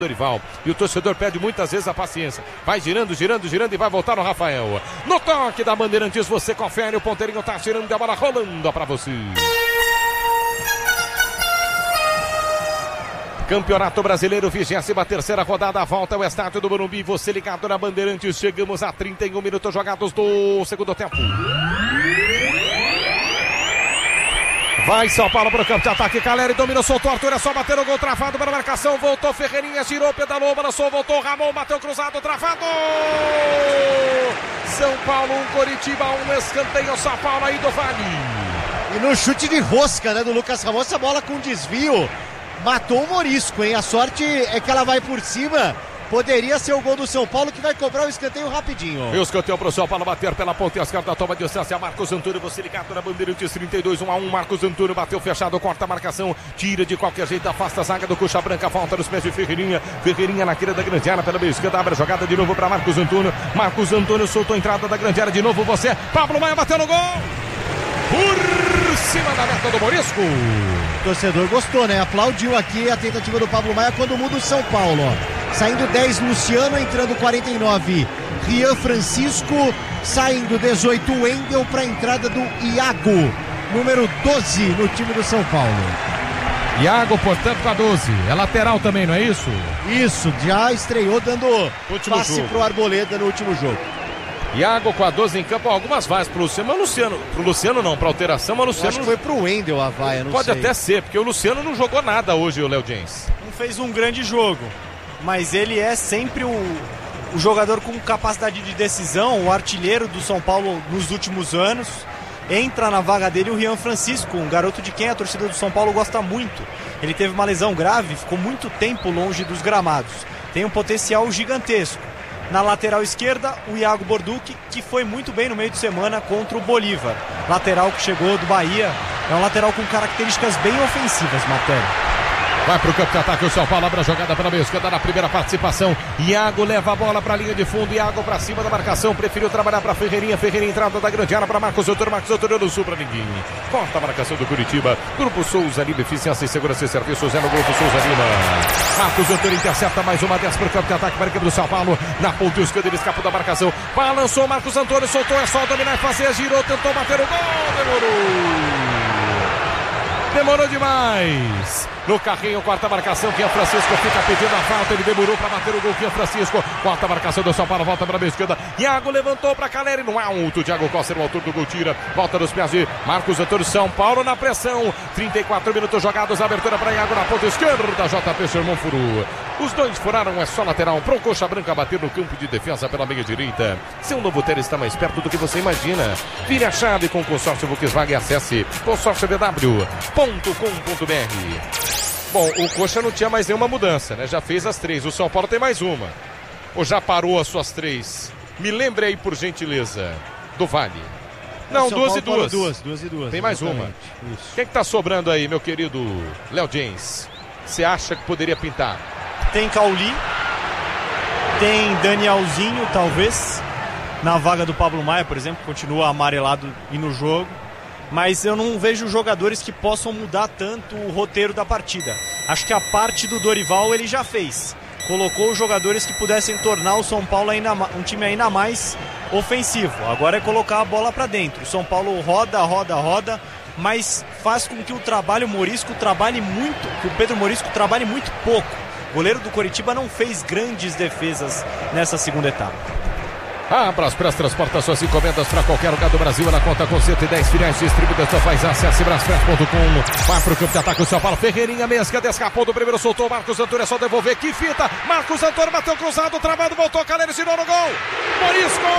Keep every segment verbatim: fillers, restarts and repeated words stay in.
Dorival. E o torcedor pede muitas vezes a paciência. Vai girando, girando, girando e vai voltar no Rafael. No toque da Bandeirantes, você confere, o ponteirinho tá girando e a bola rolando pra você. Campeonato Brasileiro, vigésima terceira rodada, volta ao estádio do Morumbi. Você ligado na Bandeirantes, chegamos a trinta e um minutos jogados do segundo tempo. Vai São Paulo para o campo de ataque, Caleri dominou, soltou Arthur, é só bater o gol, travado para a marcação, voltou Ferreirinha, girou, pedalou, balançou, voltou Ramon, bateu cruzado, travado. São Paulo um, Coritiba um, escanteio São Paulo aí do Vale. E no chute de rosca, né, do Lucas Ramon, essa bola com desvio matou o Morisco, hein? A sorte é que ela vai por cima. Poderia ser o gol do São Paulo, que vai cobrar o escanteio rapidinho. E o escanteio para o São Paulo bater pela ponta esquerda, toma distância, Marcos Antônio, você ligado na Bandeirantes, trinta e dois, um a um, Marcos Antônio bateu fechado, corta a marcação, tira de qualquer jeito, afasta a zaga do Coxa Branca, falta nos pés de Ferreirinha, Ferreirinha na queira da grande área, pela meia esquerda, abre a jogada de novo para Marcos Antônio, Marcos Antônio soltou a entrada da grande área, de novo você, Pablo Maia bateu no gol, por cima da meta do Morisco. O torcedor gostou, né? Aplaudiu aqui a tentativa do Pablo Maia quando muda o São Paulo, ó. Saindo dez, Luciano, entrando quarenta e nove, Rian Francisco, saindo dezoito, Wendel, para a entrada do Iago, número doze no time do São Paulo. Iago, portanto, com a doze. É lateral também, não é isso? Isso, já estreou dando último passe jogo pro Arboleda no último jogo. Iago com a doze em campo, algumas vaias pro Luciano, mas o Luciano, pro Luciano não, pra alteração, mas o Luciano... Eu acho que foi pro Wendel a vaia, não Pode sei. até ser, porque o Luciano não jogou nada hoje, o Léo Jens. Não fez um grande jogo, mas ele é sempre o, o jogador com capacidade de decisão, o artilheiro do São Paulo nos últimos anos. Entra na vaga dele o Rian Francisco, um garoto de quem a torcida do São Paulo gosta muito. Ele teve uma lesão grave, ficou muito tempo longe dos gramados. Tem um potencial gigantesco. Na lateral esquerda, o Iago Borducci, que foi muito bem no meio de semana contra o Bolívar. Lateral que chegou do Bahia, é um lateral com características bem ofensivas, Martelli. Vai pro campo de ataque, o São Paulo abre a jogada pela meia esquerda na primeira participação. Iago leva a bola pra linha de fundo, Iago pra cima da marcação, preferiu trabalhar pra Ferreirinha, Ferreirinha entrada da grande área pra Marcos Antônio, Marcos Antônio no sul pra ninguém. Corta a marcação do Curitiba, Grupo Souza Lima, eficiência e segurança e serviços, é no Grupo Souza Lima. Marcos Antônio intercepta mais uma dez pro campo de ataque para a equipe do São Paulo, na ponta esquerda ele escapou da marcação, balançou Marcos Antônio, soltou, é só dominar e fazer, girou, tentou bater o gol, demorou. Demorou demais. No carrinho, quarta marcação, Rian Francisco fica pedindo a falta, ele demorou para bater o gol, Rian Francisco, quarta marcação do São Paulo, volta para a esquerda, Iago levantou para Caleri no alto, Thiago Costa no autor do gol, tira, volta nos pés de Marcos Antônio, São Paulo na pressão, trinta e quatro minutos jogados, abertura para Iago na ponta esquerda, J P Sherman furou, os dois furaram, é só lateral, pro Coxa Branca bater no campo de defesa pela meia direita, seu novo Ter está mais perto do que você imagina, vire a chave com o consórcio Volkswagen, acesse consórcio b w ponto com ponto b r. Bom, o Coxa não tinha mais nenhuma mudança, né? Já fez as três. O São Paulo tem mais uma. Ou já parou as suas três? Me lembre aí, por gentileza, do Vale. Não, duas e duas. duas. Duas e duas. Tem mais uma. Isso. Quem que tá sobrando aí, meu querido Léo Jens? Você acha que poderia pintar? Tem Cauli, tem Danielzinho, talvez, na vaga do Pablo Maia, por exemplo, continua amarelado e no jogo. Mas eu não vejo jogadores que possam mudar tanto o roteiro da partida. Acho que a parte do Dorival ele já fez. Colocou os jogadores que pudessem tornar o São Paulo ainda, um time ainda mais ofensivo. Agora é colocar a bola para dentro. O São Paulo roda, roda, roda, mas faz com que o trabalho Morisco trabalhe muito, que o Pedro Morisco trabalhe muito pouco. O goleiro do Coritiba não fez grandes defesas nessa segunda etapa. A Braspress transporta suas encomendas para qualquer lugar do Brasil. Ela conta com cento e dez filiais distribuídas. Então faz acesse braspress ponto com. Vai para o campo de ataque o São Paulo. Ferreirinha, meia esquerda, escapou do primeiro, soltou Marcos Antônio. É só devolver. Que fita! Marcos Antônio bateu cruzado, travado, voltou. Caleri girou no gol. Morisco!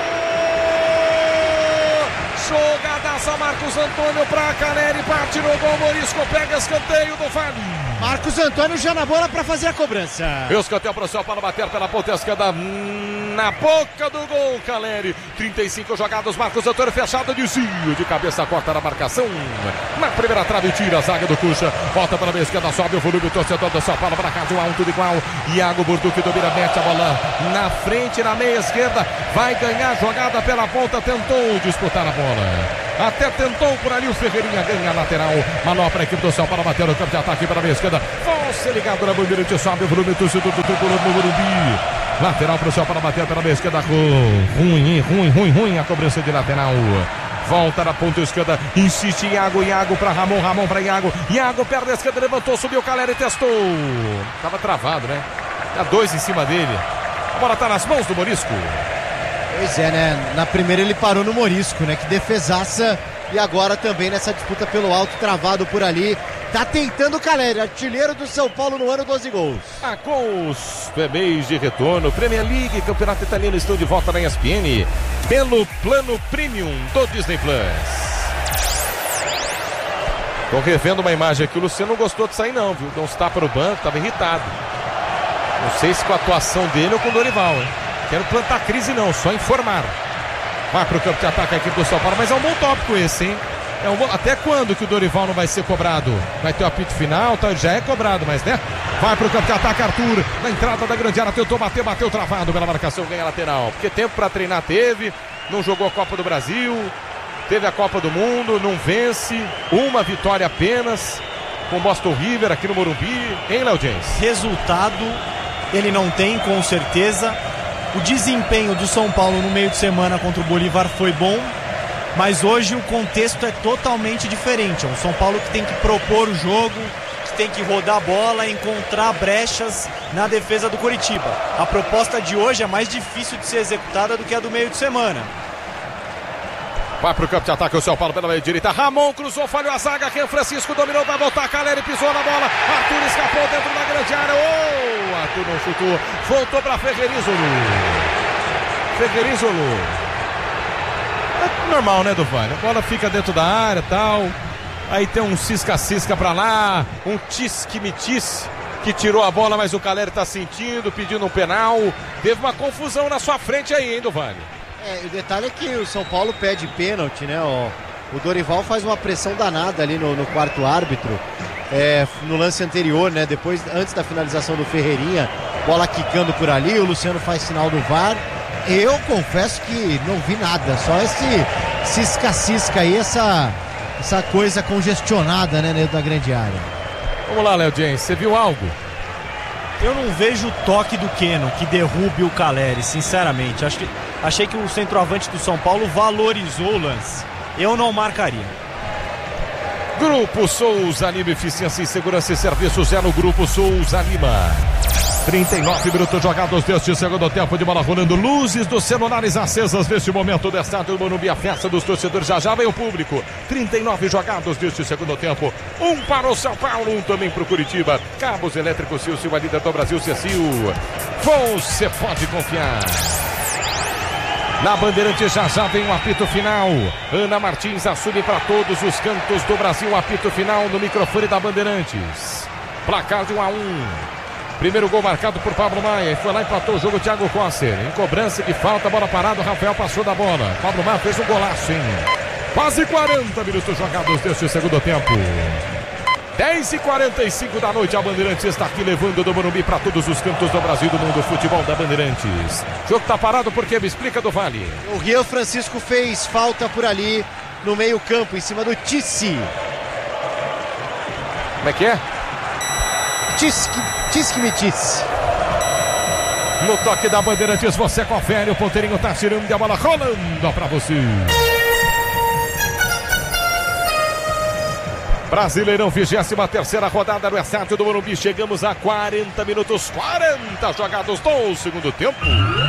Jogadaça, Marcos Antônio para Caleri. Parte no gol. Morisco pega escanteio do Vale. Marcos Antônio já na bola para fazer a cobrança. E o escanteio para o São Paulo bater pela ponta esquerda. Na boca do gol, Caleri. trinta e cinco jogados, Marcos Antônio fechado, desvio de cabeça, corta na marcação. Na primeira trave, tira a zaga do Coxa. Volta para a meia esquerda, sobe o volume, torcedor do São Paulo para cá de um a um, tudo igual. Iago Borducci domina, mete a bola na frente, na meia esquerda. Vai ganhar a jogada pela ponta, tentou disputar a bola. até tentou por ali o Ferreirinha, ganha a lateral, manobra a equipe do São Paulo, bateu no campo de ataque para a esquerda, Fonse ligado na bandeira, sobe o volume, torcedor do tricolor no Morumbi, lateral para o São Paulo, bater pela esquerda, ruim, ruim, ruim, ruim a cobrança de lateral. Volta na ponta esquerda, insiste Iago, Iago para Ramon, Ramon para Iago, Iago perna esquerda, levantou, subiu, Caleri testou, tava travado, né? Tá dois em cima dele, a bola tá nas mãos do Morisco. Pois é, né? Na primeira ele parou no Morisco, né? Que defesaça, e agora também nessa disputa pelo alto, travado por ali. Tá tentando o Caleri, artilheiro do São Paulo no ano, doze gols. Ah, com os mês de retorno, Premier League, Campeonato Italiano estão de volta na E S P N, pelo plano Premium do Disney Plus. Tô revendo uma imagem aqui, o Luciano não gostou de sair não, viu? Deu uns tapas no banco, tava irritado. Não sei se com a atuação dele ou com o Dorival, hein? Quero plantar crise não, só informar. Vai pro campo de ataque aqui do São Paulo, mas é um bom tópico esse, hein? É um bom... Até quando que o Dorival não vai ser cobrado? Vai ter o apito final, tá? Já é cobrado, mas né? Vai pro campo de ataque, Arthur, na entrada da grande área, tentou bater, bateu travado pela marcação, ganha lateral. Porque tempo pra treinar teve, não jogou a Copa do Brasil, teve a Copa do Mundo, não vence, uma vitória apenas com o Boston River aqui no Morumbi, hein, Léo James? Resultado ele não tem, com certeza. O desempenho do São Paulo no meio de semana contra o Bolívar foi bom, mas hoje o contexto é totalmente diferente. É um São Paulo que tem que propor o jogo, que tem que rodar a bola, encontrar brechas na defesa do Coritiba. A proposta de hoje é mais difícil de ser executada do que a do meio de semana. Vai pro campo de ataque o São Paulo pela meia direita. Ramon cruzou, falhou a zaga. Ken Francisco dominou, vai voltar. Caleri pisou na bola. Arthur escapou dentro da grande área. Oh, Arthur não chutou. Voltou pra Ferreirizolo. Ferreirizolo. É normal, né, Duvani? A bola fica dentro da área e tal. Aí tem um cisca-cisca pra lá. Um tis-que-me-tis que tirou a bola, mas o Caleri tá sentindo, pedindo um penal. Teve uma confusão na sua frente aí, hein, Duvani? É, o detalhe é que o São Paulo pede pênalti, né? O, o Dorival faz uma pressão danada ali no, no quarto árbitro, é, no lance anterior, né? Depois, antes da finalização do Ferreirinha, bola quicando por ali, o Luciano faz sinal do V A R. Eu confesso que não vi nada, só esse cisca-cisca aí, essa, essa coisa congestionada, né, dentro da grande área. Vamos lá, Léo James, você viu algo? Eu não vejo o toque do Keno que derrube o Caleri, sinceramente. Acho que, achei que o centroavante do São Paulo valorizou o lance. Eu não marcaria. Grupo Souza Lima, eficiência em segurança e serviços é no Grupo Souza Lima. trinta e nove minutos jogados deste segundo tempo, de bola rolando, luzes dos celulares acesas neste momento do estádio do Morumbi, a festa dos torcedores, já já vem o público. trinta e nove jogados deste segundo tempo, um para o São Paulo, um também para o Curitiba. Cabos elétricos Silcio, a líder do Brasil, Cecil. Você pode confiar. Na Bandeirante já já vem o apito final. Ana Martins assume para todos os cantos do Brasil o apito final no microfone da Bandeirantes. Placar de um a um. Primeiro gol marcado por Pablo Maia e foi lá e empatou o jogo Thiago Cosser. Em cobrança de falta, bola parada, o Rafael passou da bola. Pablo Maia fez um golaço, hein? Quase quarenta minutos jogados deste segundo tempo. dez e quarenta e cinco da noite, a Bandeirantes está aqui levando do Morumbi para todos os cantos do Brasil, do mundo, futebol da Bandeirantes. O jogo tá parado porque me explica do Vale. O Rian Francisco fez falta por ali no meio campo, em cima do Tissi. Como é que é? Tisque, tisque me tisse. No toque da Bandeirantes você confere, o ponteirinho tá tirando e a bola rolando pra você. Brasileirão, vigésima terceira rodada no estádio do Morumbi. Chegamos a quarenta minutos, quarenta jogados do segundo tempo.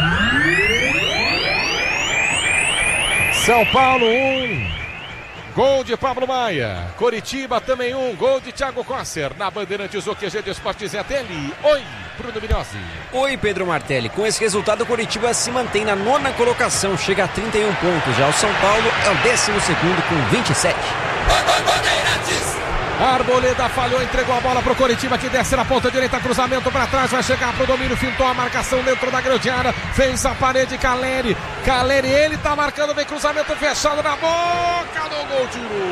São Paulo um, gol de Pablo Maia. Coritiba também um, gol de Thiago Cosser. Na Bandeirantes, o Q G de Esportes é dele. Oi, Bruno Minozzi. Oi, Pedro Martelli. Com esse resultado, o Coritiba se mantém na nona colocação, chega a trinta e um pontos. Já o São Paulo é o décimo segundo com vinte e sete. Arboleda falhou, entregou a bola pro Coritiba, que desce na ponta direita, cruzamento para trás, vai chegar pro domínio, fintou a marcação dentro da grande área, fez a parede, Caleri, Caleri, ele tá marcando, vem cruzamento fechado na boca do gol, tirou.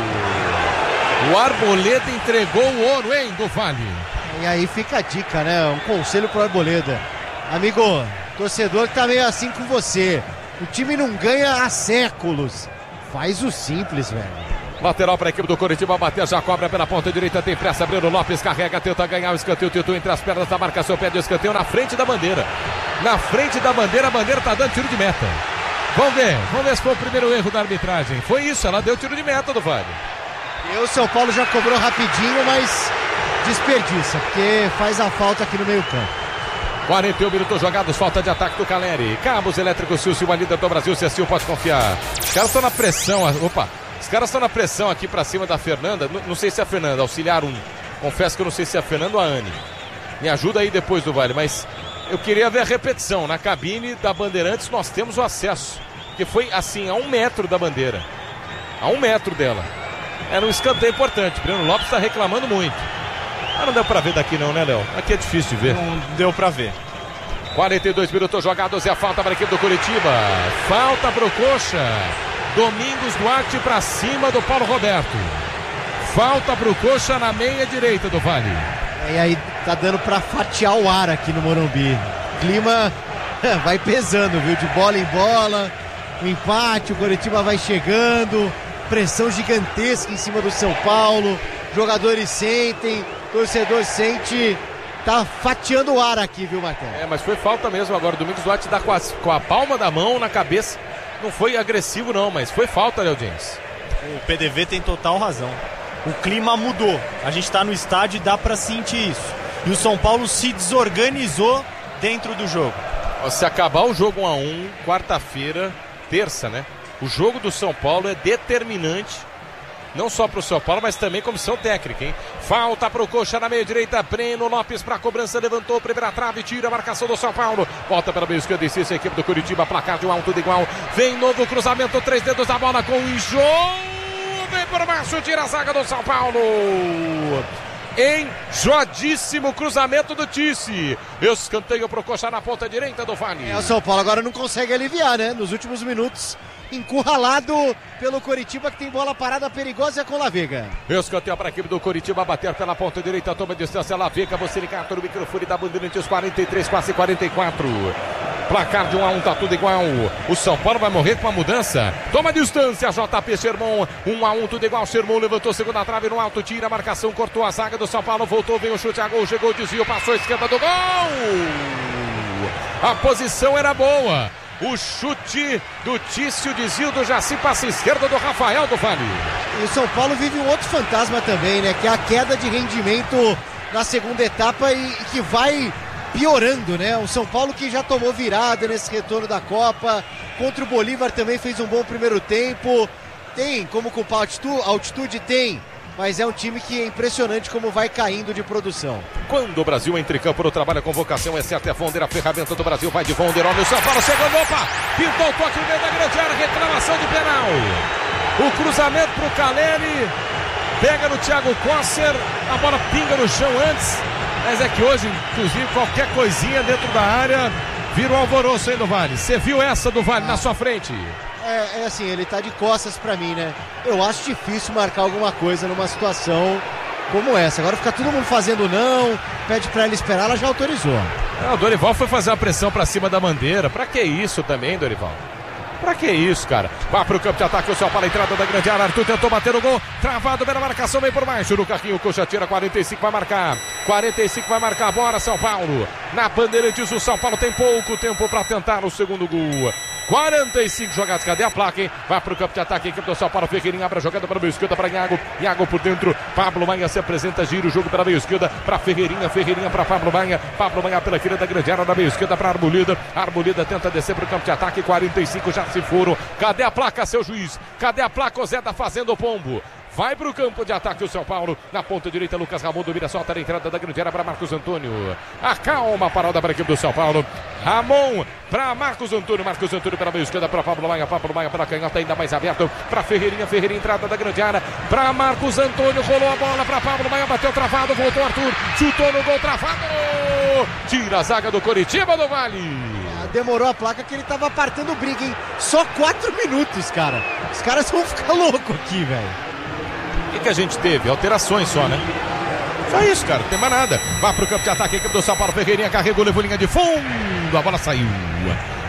O Arboleda entregou o ouro, hein, do Vale. E aí fica a dica, né, um conselho pro Arboleda. Amigo, torcedor que tá meio assim com você, o time não ganha há séculos. Faz o simples, velho. Lateral para a equipe do Coritiba, bater, já cobra pela ponta direita, tem pressa, Breno Lopes carrega, tenta ganhar o escanteio, Titu entre as pernas da marcação, pede o escanteio na frente da bandeira. Na frente da bandeira, a bandeira tá dando tiro de meta. Vamos ver, vamos ver se foi o primeiro erro da arbitragem. Foi isso, ela deu tiro de meta do Vale. E o São Paulo já cobrou rapidinho, mas desperdiça, porque faz a falta aqui no meio campo. quarenta e um minutos jogados, falta de ataque do Caleri. Cabos elétricos, Silvio, a líder do Brasil, Cecil, pode confiar. Os caras estão na pressão, opa. Os caras estão na pressão aqui pra cima da Fernanda. Não, não sei se é a Fernanda, auxiliar um. Confesso que eu não sei se é a Fernanda ou a Anne. Me ajuda aí depois do Vale, mas eu queria ver a repetição. Na cabine da Bandeirantes nós temos o acesso, que foi assim, a um metro da bandeira. A um metro dela. Era um escanteio importante. Breno Lopes está reclamando muito. Mas não deu pra ver daqui não, né, Léo? Aqui é difícil de ver. Não deu pra ver. quarenta e dois minutos jogados e a falta para a equipe do Coritiba. Falta pro Coxa. Domingos Duarte para cima do Paulo Roberto. Falta pro Coxa na meia direita do Vale. E aí tá dando pra fatiar o ar aqui no Morumbi. Clima vai pesando, viu? De bola em bola. O empate, o Coritiba vai chegando. Pressão gigantesca em cima do São Paulo. Jogadores sentem, torcedor sente. Tá fatiando o ar aqui, viu, Marcão? É, mas foi falta mesmo agora. O Domingos Duarte dá com a, com a palma da mão na cabeça. Não foi agressivo não, mas foi falta, Léo James. O P D V tem total razão. O clima mudou. A gente tá no estádio e dá pra sentir isso. E o São Paulo se desorganizou dentro do jogo. Se acabar o jogo um a um, quarta-feira, terça, né? O jogo do São Paulo é determinante. Não só para o São Paulo, mas também comissão técnica, hein? Falta para o Coxa na meia direita. Breno Lopes para a cobrança, levantou, primeira trave, tira a marcação do São Paulo. Volta pela meia esquerda, insiste a equipe do Coritiba, placar de um a um, tudo igual. Vem novo cruzamento, três dedos da bola com o Jô. Vem por baixo, tira a zaga do São Paulo. Enjoadíssimo cruzamento do Tice. Escanteio pro Coxa na ponta direita do Vale. É, o São Paulo agora não consegue aliviar, né? Nos últimos minutos, encurralado pelo Coritiba, que tem bola parada perigosa com La Vega. Escanteio para a equipe do Coritiba, bater pela ponta direita, toma distância, La Vega, você ligado no microfone da Bandeirantes, quarenta e três, quase quarenta e quatro. Placar de um a um, tá tudo igual. O São Paulo vai morrer com a mudança. Toma distância, J P Sherman. um a um, tudo igual. Sherman levantou segunda trave no alto, tira a marcação, cortou a zaga do São Paulo, voltou, vem o chute a gol, chegou o desvio, passou a esquerda do gol. A posição era boa. O chute do Tício, desvio do Jaci, passa a esquerda do Rafael do Vale. E o São Paulo vive um outro fantasma também, né? Que é a queda de rendimento na segunda etapa e, e que vai piorando, né? O São Paulo que já tomou virada nesse retorno da Copa, contra o Bolívar também fez um bom primeiro tempo. Tem como culpar a altitude? A altitude tem, mas é um time que é impressionante como vai caindo de produção. Quando o Brasil entra em campo no trabalho, a convocação é certa, é Vonder, a ferramenta do Brasil, vai de Vonder, olha o São Paulo chegando, opa, pintou o toque no meio da grande área, reclamação de penal. O cruzamento pro Caleri, pega no Thiago Kosser, a bola pinga no chão antes, mas é que hoje, inclusive, qualquer coisinha dentro da área, vira um alvoroço aí do Vale. Você viu essa do Vale ah. na sua frente? É, é assim, ele tá de costas pra mim, né? Eu acho difícil marcar alguma coisa numa situação como essa. Agora fica todo mundo fazendo não, pede pra ela esperar, ela já autorizou. É, o Dorival foi fazer a pressão pra cima da bandeira. Pra que isso também, Dorival? Pra que isso, cara? Vá pro campo de ataque, o São Paulo, entrada da grande área, Arthur tentou bater o gol, travado pela marcação, vem por baixo, no carrinho, o Coxa tira, quarenta e cinco vai marcar, quarenta e cinco vai marcar, bora São Paulo, na Bandeirantes o São Paulo tem pouco tempo pra tentar o segundo gol. quarenta e cinco jogadas, cadê a placa, hein? Vai pro campo de ataque, equipe do São Paulo, Ferreirinha abre a jogada para o meio esquerda, para Iago, Iago por dentro, Pablo Maia se apresenta, gira o jogo pela meio esquerda, para Ferreirinha, Ferreirinha para Pablo Maia, Pablo Maia pela esquerda da grande área, da meio esquerda para Arboleda, Arboleda tenta descer pro campo de ataque, quarenta e cinco já se foram, cadê a placa, seu juiz? Cadê a placa, o Zé tá fazendo o pombo? Vai pro campo de ataque o São Paulo. Na ponta direita, Lucas Ramon domina, solta na entrada da grande área para Marcos Antônio. Acalma a parada para a equipe do São Paulo. Ramon para Marcos Antônio. Marcos Antônio pela meia esquerda para Pablo Maia. Pablo Maia para canhota ainda mais aberto. Para Ferreirinha. Ferreirinha entrada da grande área. Para Marcos Antônio. Rolou a bola para Pablo Maia. Bateu travado. Voltou Arthur. Chutou no gol travado. Tira a zaga do Coritiba do Vale. Demorou a placa que ele tava apartando briga, hein? Só quatro minutos, cara. Os caras vão ficar loucos aqui, velho. O que, que a gente teve? Alterações só, né? Só isso, cara, não tem mais nada. Vai pro campo de ataque, equipe do São Paulo, Ferreirinha carregou, levou linha de fundo, a bola saiu.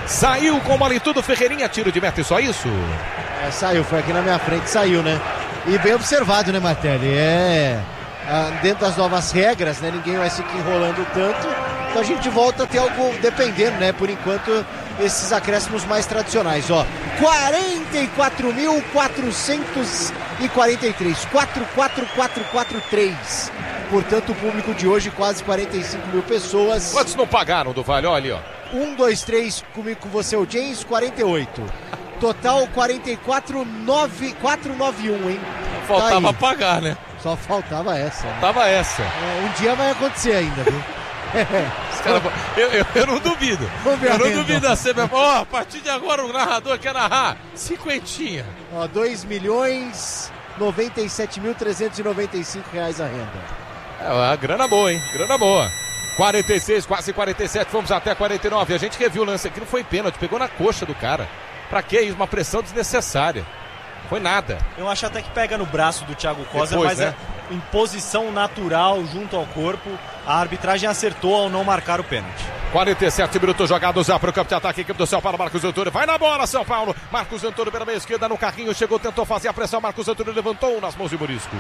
Saiu com bola e tudo, Ferreirinha, tiro de meta e só isso? É, saiu, foi aqui na minha frente, saiu, né? E bem observado, né, Martelli? É, dentro das novas regras, né? Ninguém vai ficar enrolando tanto. Então a gente volta a ter algo, dependendo, né? Por enquanto, esses acréscimos mais tradicionais, ó. quarenta e quatro mil quatrocentos e quarenta e três. quatro quatro quatro quatro três. Portanto, o público de hoje, quase quarenta e cinco mil pessoas. Quantos não pagaram do Vale? Olha ali, ó. um, dois, três, comigo com você, o James, quarenta e oito. Total quarenta e quatro mil quatrocentos e noventa e um, hein? Faltava tá pagar, né? Só faltava essa. Né? Faltava essa. É, um dia vai acontecer ainda, viu? Cara, eu, eu, eu não duvido. Eu não duvido da C B F. Ó, a partir de agora o narrador quer narrar cinquentinha. Ó, dois milhões noventa e sete mil trezentos e noventa e cinco reais a renda. É, uma grana boa, hein? Grana boa. quarenta e seis, quase quarenta e sete, vamos até quarenta e nove. A gente reviu o lance aqui, não foi pênalti, pegou na coxa do cara. Pra que isso? Uma pressão desnecessária. Foi nada. Eu acho até que pega no braço do Thiago Costa, Depois, mas né? é em posição natural junto ao corpo. A arbitragem acertou ao não marcar o pênalti. quarenta e sete minutos jogados já para o campo de ataque. Equipe do São Paulo, Marcos Antônio. Vai na bola, São Paulo. Marcos Antônio pela meia esquerda no carrinho. Chegou, tentou fazer a pressão. Marcos Antônio levantou nas mãos de Morisco.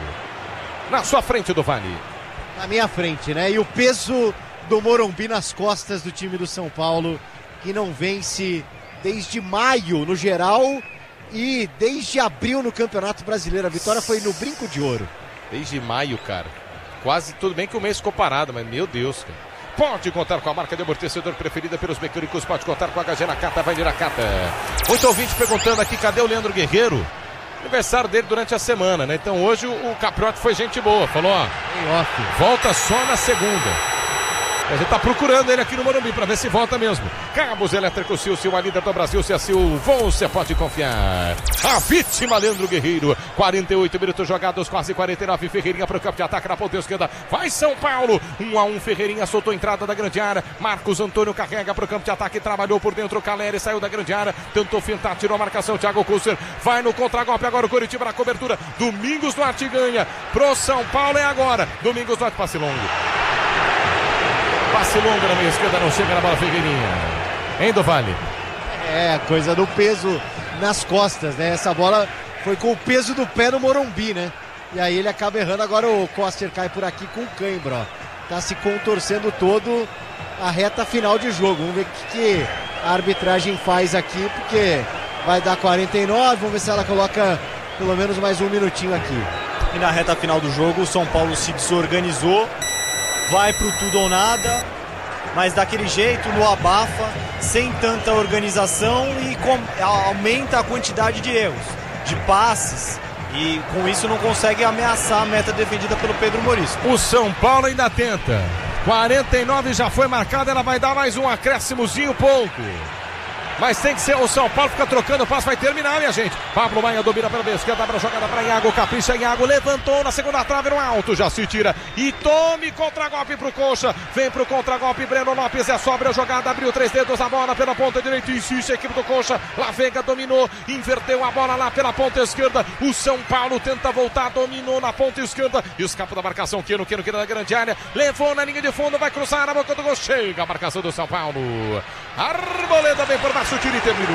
Na sua frente do Vale. Na minha frente, né? E o peso do Morumbi nas costas do time do São Paulo, que não vence desde maio no geral e desde abril no Campeonato Brasileiro. A vitória foi no Brinco de Ouro. Desde maio, cara. Quase tudo bem que o mês ficou parado, mas meu Deus, cara. Pode contar com a marca de amortecedor preferida pelos mecânicos. Pode contar com a H G Nakata, vai Nakata. Muito ouvinte perguntando aqui, cadê o Leandro Guerreiro? Aniversário dele durante a semana, né? Então hoje o, o Capriotti foi gente boa. Falou, ó, volta só na segunda. A gente tá procurando ele aqui no Morumbi pra ver se volta mesmo. Cabos Elétricos Sil, Sil, a líder do Brasil, se a Sil, você pode confiar. A vítima, Leandro Guerreiro. quarenta e oito minutos jogados, quase quarenta e nove. Ferreirinha pro campo de ataque na ponta esquerda. Vai São Paulo. um a um, Ferreirinha soltou a entrada da grande área. Marcos Antônio carrega pro campo de ataque, trabalhou por dentro. Caleri saiu da grande área, tentou fintar, tirou a marcação. Thiago Kusser vai no contragolpe agora. O Coritiba na cobertura. Domingos Duarte ganha. Pro São Paulo é agora. Domingos Duarte, passe longo. Passe longo na meia esquerda, não chega na bola, Ferreirinha. Hein, do Vale? É, coisa do peso nas costas, né? Essa bola foi com o peso do pé no Morumbi, né? E aí ele acaba errando. Agora o Coster cai por aqui com o cãibro, ó. Tá se contorcendo todo a reta final de jogo. Vamos ver o que, que a arbitragem faz aqui, porque vai dar quarenta e nove. Vamos ver se ela coloca pelo menos mais um minutinho aqui. E na reta final do jogo, o São Paulo se desorganizou. Vai pro tudo ou nada, mas daquele jeito, no abafa, sem tanta organização e com, aumenta a quantidade de erros, de passes, e com isso não consegue ameaçar a meta defendida pelo Pedro Morisco. O São Paulo ainda tenta. quarenta e nove já foi marcado, ela vai dar mais um acréscimozinho pouco. Mas tem que ser o São Paulo, fica trocando o passo, vai terminar, minha gente. Pablo Maia domina pela esquerda, para a jogada para Iago, capricha Iago, levantou na segunda trave no alto, já se tira e tome contra-golpe pro Coxa, vem pro contra-golpe, Breno Lopes, é sobra a jogada, abriu três dedos, a bola pela ponta direita, insiste a equipe do Coxa, La Vega dominou, inverteu a bola lá pela ponta esquerda, o São Paulo tenta voltar, dominou na ponta esquerda, escapa da marcação, Quino, Quino, Quino da grande área, levou na linha de fundo, vai cruzar na boca do gol, chega a marcação do São Paulo, Arboleda vem por baixo, o tiro e terminou.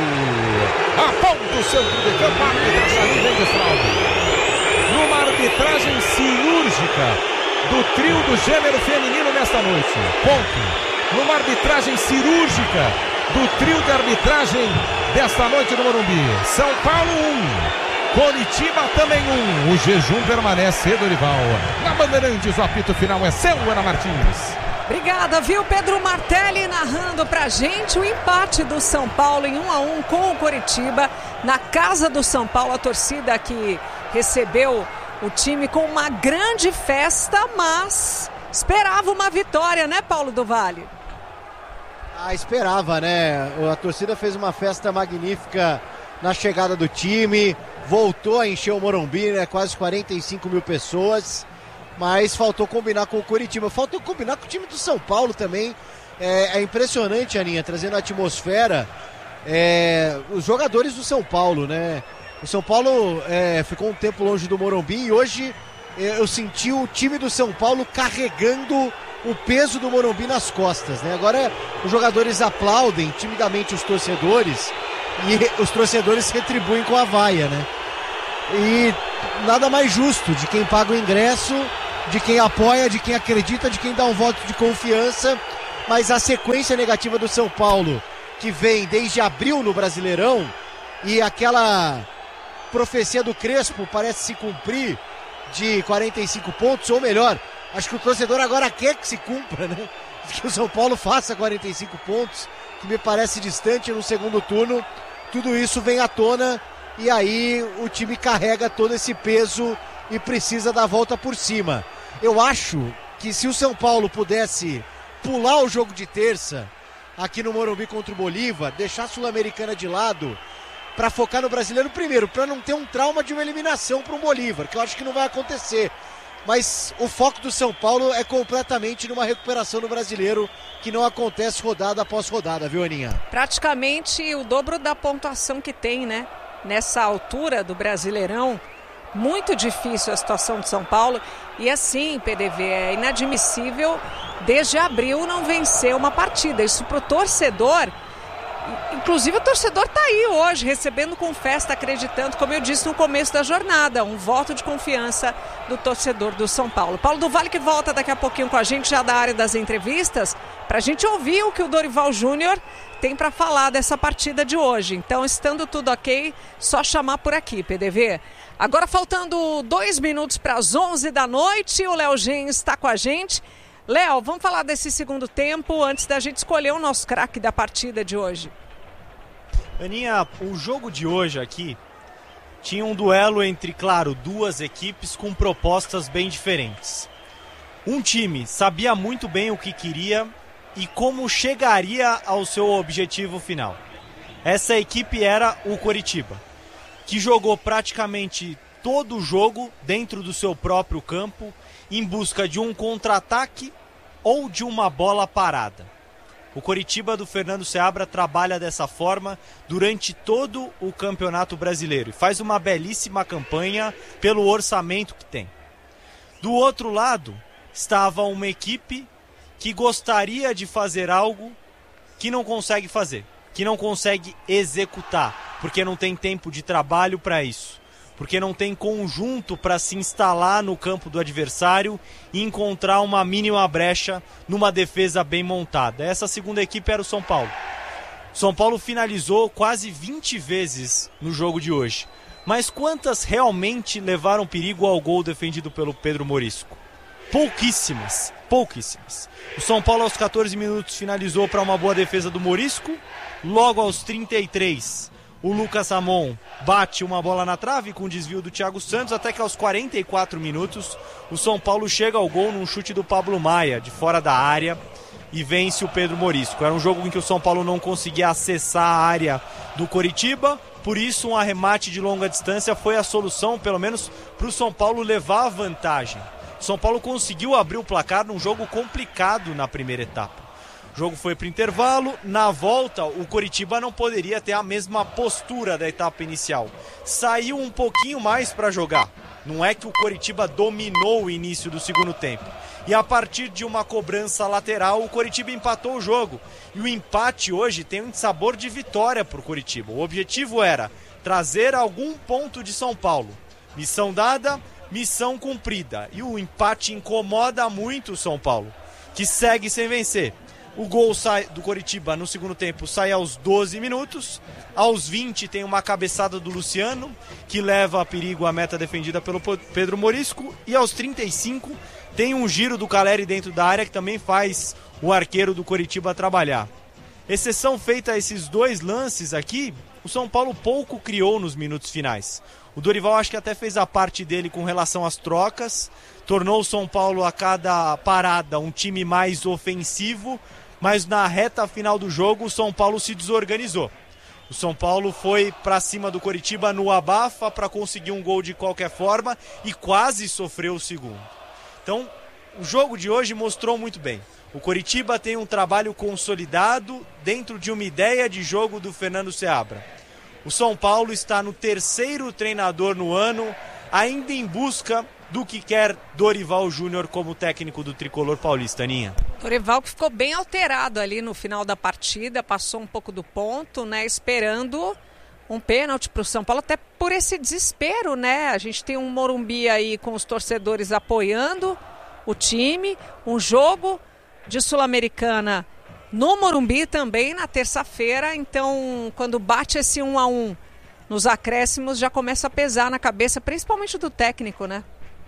Aponta o centro de campo, arbitragem vem de fraude. Numa arbitragem cirúrgica do trio do gênero feminino nesta noite. Ponto. Numa arbitragem cirúrgica do trio de arbitragem desta noite no Morumbi. São Paulo um. Coritiba também um. O jejum permanece, Dorival. Na Bandeirantes, o apito final é seu, Ana Martins. Obrigada, viu? Pedro Martelli narrando pra gente o empate do São Paulo em um a um com o Coritiba na casa do São Paulo. A torcida que recebeu o time com uma grande festa, mas esperava uma vitória, né, Paulo do Vale? Ah, esperava, né? A torcida fez uma festa magnífica na chegada do time, voltou a encher o Morumbi, né? Quase quarenta e cinco mil pessoas. Mas faltou combinar com o Coritiba, faltou combinar com o time do São Paulo também. É, é impressionante, Aninha, trazendo a atmosfera, é, os jogadores do São Paulo, né? O São Paulo é, ficou um tempo longe do Morumbi e hoje é, eu senti o time do São Paulo carregando o peso do Morumbi nas costas, né? Agora os jogadores aplaudem timidamente os torcedores e os torcedores retribuem com a vaia, né? E nada mais justo de quem paga o ingresso, de quem apoia, de quem acredita, de quem dá um voto de confiança. Mas a sequência negativa do São Paulo, que vem desde abril no Brasileirão, e aquela profecia do Crespo parece se cumprir de quarenta e cinco pontos, ou melhor, acho que o torcedor agora quer que se cumpra, né? Que o São Paulo faça quarenta e cinco pontos, que me parece distante no segundo turno. Tudo isso vem à tona e aí o time carrega todo esse peso e precisa dar a volta por cima. Eu acho que se o São Paulo pudesse pular o jogo de terça aqui no Morumbi contra o Bolívar, deixar a Sul-Americana de lado para focar no Brasileiro primeiro, para não ter um trauma de uma eliminação para um Bolívar, que eu acho que não vai acontecer. Mas o foco do São Paulo é completamente numa recuperação no Brasileiro, que não acontece rodada após rodada, viu, Aninha? Praticamente o dobro da pontuação que tem, né? Nessa altura do Brasileirão. Muito difícil a situação de São Paulo. E assim, P D V, é inadmissível desde abril não vencer uma partida. Isso para o torcedor. Inclusive o torcedor está aí hoje, recebendo com festa, acreditando, como eu disse no começo da jornada, um voto de confiança do torcedor do São Paulo. Paulo do Vale que volta daqui a pouquinho com a gente, já da área das entrevistas, para a gente ouvir o que o Dorival Júnior tem para falar dessa partida de hoje. Então, estando tudo ok, só chamar por aqui, P D V. Agora, faltando dois minutos para as onze da noite, o Léo Gens está com a gente. Léo, vamos falar desse segundo tempo antes da gente escolher o nosso craque da partida de hoje. Aninha, o jogo de hoje aqui tinha um duelo entre, claro, duas equipes com propostas bem diferentes. Um time sabia muito bem o que queria e como chegaria ao seu objetivo final. Essa equipe era o Coritiba, que jogou praticamente todo o jogo dentro do seu próprio campo, em busca de um contra-ataque ou de uma bola parada. O Coritiba do Fernando Seabra trabalha dessa forma durante todo o Campeonato Brasileiro e faz uma belíssima campanha pelo orçamento que tem. Do outro lado, estava uma equipe que gostaria de fazer algo que não consegue fazer, que não consegue executar, porque não tem tempo de trabalho para isso. Porque não tem conjunto para se instalar no campo do adversário e encontrar uma mínima brecha numa defesa bem montada. Essa segunda equipe era o São Paulo. São Paulo finalizou quase vinte vezes no jogo de hoje. Mas quantas realmente levaram perigo ao gol defendido pelo Pedro Morisco? Pouquíssimas, pouquíssimas. O São Paulo aos catorze minutos finalizou para uma boa defesa do Morisco. Logo aos trinta e três... o Lucas Ramon bate uma bola na trave com o desvio do Thiago Santos, até que aos quarenta e quatro minutos o São Paulo chega ao gol num chute do Pablo Maia, de fora da área, e vence o Pedro Morisco. Era um jogo em que o São Paulo não conseguia acessar a área do Coritiba, por isso um arremate de longa distância foi a solução, pelo menos para o São Paulo levar a vantagem. O São Paulo conseguiu abrir o placar num jogo complicado na primeira etapa. O jogo foi para o intervalo, na volta o Coritiba não poderia ter a mesma postura da etapa inicial. Saiu um pouquinho mais para jogar. Não é que o Coritiba dominou o início do segundo tempo. E a partir de uma cobrança lateral, o Coritiba empatou o jogo. E o empate hoje tem um sabor de vitória para o Coritiba. O objetivo era trazer algum ponto de São Paulo. Missão dada, missão cumprida. E o empate incomoda muito o São Paulo, que segue sem vencer. O gol sai do Coritiba no segundo tempo sai aos doze minutos. Aos vinte tem uma cabeçada do Luciano, que leva a perigo a meta defendida pelo Pedro Morisco. E aos trinta e cinco tem um giro do Caleri dentro da área, que também faz o arqueiro do Coritiba trabalhar. Exceção feita a esses dois lances aqui, o São Paulo pouco criou nos minutos finais. O Dorival acho que até fez a parte dele com relação às trocas, tornou o São Paulo a cada parada um time mais ofensivo, mas na reta final do jogo o São Paulo se desorganizou. O São Paulo foi para cima do Coritiba no abafa para conseguir um gol de qualquer forma e quase sofreu o segundo. Então, o jogo de hoje mostrou muito bem. O Coritiba tem um trabalho consolidado dentro de uma ideia de jogo do Fernando Seabra. O São Paulo está no terceiro treinador no ano, ainda em busca do que quer Dorival Júnior como técnico do tricolor paulista, Aninha. Dorival que ficou bem alterado ali no final da partida, passou um pouco do ponto, né, esperando um pênalti para o São Paulo, até por esse desespero, né? A gente tem um Morumbi aí com os torcedores apoiando o time, um jogo de Sul-Americana no Morumbi também na terça-feira, então quando bate esse um a um nos acréscimos já começa a pesar na cabeça, principalmente do técnico, né?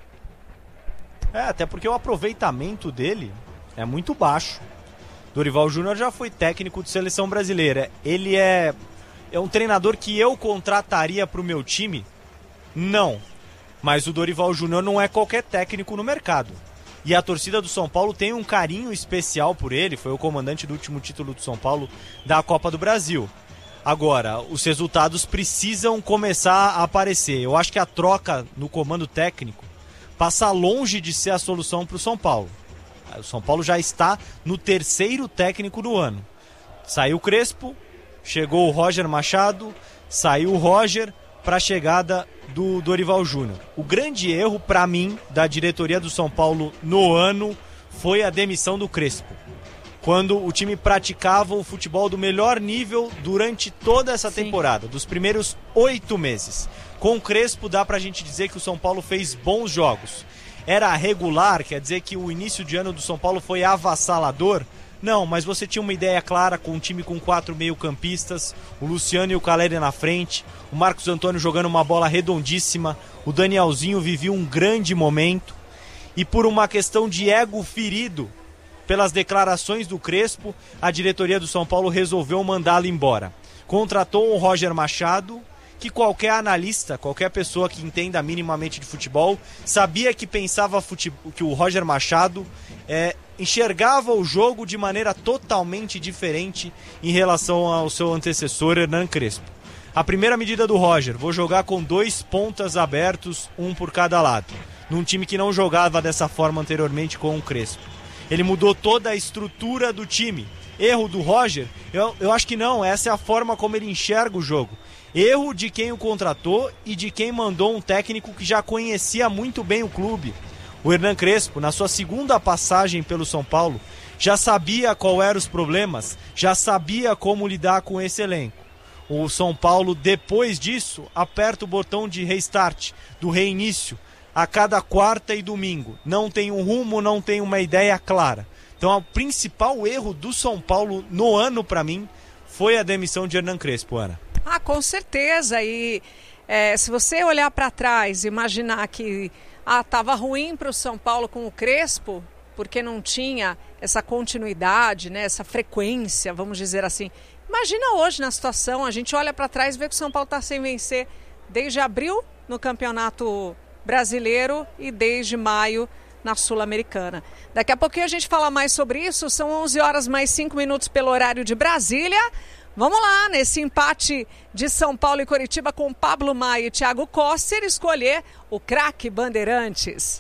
É, até porque o aproveitamento dele é muito baixo. Dorival Júnior já foi técnico de seleção brasileira. Ele é, é um treinador que eu contrataria para o meu time? Não. Mas o Dorival Júnior não é qualquer técnico no mercado. E a torcida do São Paulo tem um carinho especial por ele. Foi o comandante do último título do São Paulo da Copa do Brasil. Agora, os resultados precisam começar a aparecer. Eu acho que a troca no comando técnico passa longe de ser a solução para o São Paulo. O São Paulo já está no terceiro técnico do ano. Saiu o Crespo, chegou o Roger Machado, saiu o Roger para a chegada do Dorival Júnior. O grande erro, para mim, da diretoria do São Paulo no ano foi a demissão do Crespo. Quando o time praticava o futebol do melhor nível durante toda essa Sim. temporada, dos primeiros oito meses. Com o Crespo dá pra gente dizer que o São Paulo fez bons jogos. Era regular, quer dizer que o início de ano do São Paulo foi avassalador? Não, mas você tinha uma ideia clara com um time com quatro meio-campistas, o Luciano e o Caleri na frente, o Marcos Antônio jogando uma bola redondíssima, o Danielzinho vivia um grande momento, e por uma questão de ego ferido pelas declarações do Crespo, a diretoria do São Paulo resolveu mandá-lo embora. Contratou o Roger Machado, que qualquer analista, qualquer pessoa que entenda minimamente de futebol, sabia que pensava futebol, que o Roger Machado é, enxergava o jogo de maneira totalmente diferente em relação ao seu antecessor, Hernan Crespo. A primeira medida do Roger, vou jogar com dois pontas abertos, um por cada lado, num time que não jogava dessa forma anteriormente com o Crespo. Ele mudou toda a estrutura do time. Erro do Roger? Eu, eu acho que não, essa é a forma como ele enxerga o jogo. Erro de quem o contratou e de quem mandou um técnico que já conhecia muito bem o clube. O Hernan Crespo, na sua segunda passagem pelo São Paulo, já sabia qual eram os problemas, já sabia como lidar com esse elenco. O São Paulo, depois disso, aperta o botão de restart, do reinício, a cada quarta e domingo. Não tem um rumo, não tem uma ideia clara. Então o principal erro do São Paulo no ano, para mim, foi a demissão de Hernan Crespo, Ana. Ah, com certeza. E é, se você olhar para trás e imaginar que ah, estava ruim para o São Paulo com o Crespo, porque não tinha essa continuidade, né, essa frequência, vamos dizer assim. Imagina hoje na situação, a gente olha para trás e vê que o São Paulo está sem vencer desde abril no Campeonato Brasileiro e desde maio na Sul-Americana. Daqui a pouquinho a gente fala mais sobre isso, são onze horas mais cinco minutos pelo horário de Brasília. Vamos lá, nesse empate de São Paulo e Coritiba com Pablo Maia e Thiago Coster, escolher o craque Bandeirantes.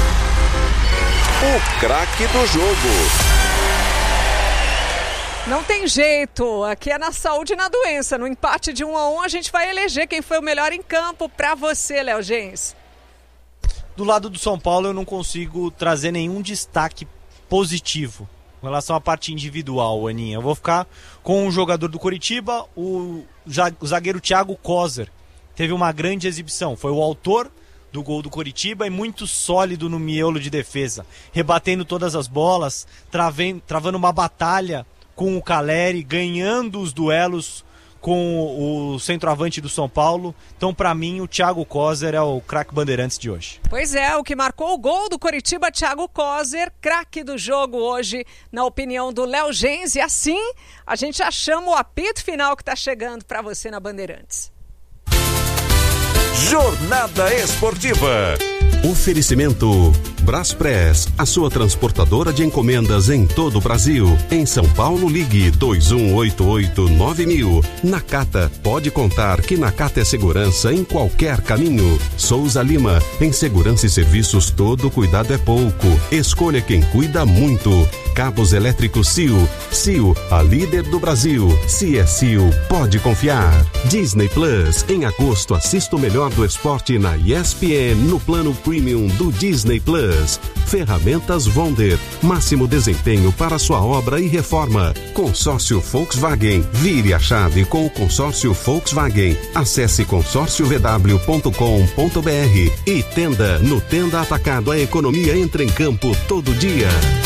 O craque do jogo. Não tem jeito, aqui é na saúde e na doença. No empate de um a um a gente vai eleger quem foi o melhor em campo para você, Léo Gens. Do lado do São Paulo eu não consigo trazer nenhum destaque positivo com relação à parte individual, Aninha. Eu vou ficar com o jogador do Coritiba, o zagueiro Thiago Coser. Teve uma grande exibição, foi o autor do gol do Coritiba e muito sólido no miolo de defesa, rebatendo todas as bolas, travando, travando uma batalha com o Caleri, ganhando os duelos com o centroavante do São Paulo. Então, para mim, o Thiago Coser é o craque Bandeirantes de hoje. Pois é, o que marcou o gol do Coritiba, Thiago Coser, craque do jogo hoje, na opinião do Léo Gens. E assim, a gente já chama o apito final que está chegando para você na Bandeirantes. Jornada Esportiva. Oferecimento Braspress, a sua transportadora de encomendas em todo o Brasil. Em São Paulo, ligue dois um oito oito nove mil. Nakata, pode contar que Nakata é segurança em qualquer caminho. Souza Lima, em segurança e serviços todo cuidado é pouco. Escolha quem cuida muito. Cabos elétricos C I O. C I O, a líder do Brasil. Se é C I O, pode confiar. Disney Plus, em agosto assista o melhor do esporte na E S P N no plano Premium do Disney Plus. Ferramentas Wonder, máximo desempenho para sua obra e reforma. Consórcio Volkswagen, vire a chave com o consórcio Volkswagen. Acesse consórcio v w ponto com ponto b r. E Tenda, no Tenda Atacado a economia entra em campo todo dia.